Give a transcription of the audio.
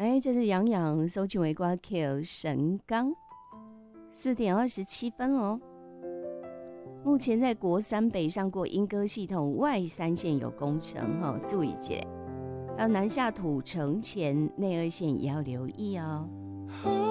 哎，这是杨洋搜寻为歌 Q 神冈，4点27分哦。目前在国三北上过莺歌系统外3线有工程哈，注意一下。要南下土城前内2线也要留意哦。